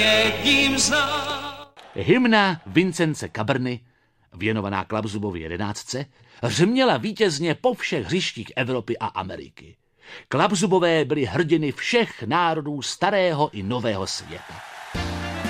Hymna Vincence Cabrny, věnovaná Klapzubovi 11, řměla vítězně po všech hřištích Evropy a Ameriky. Klapzubové byli hrdiny všech národů starého i nového světa.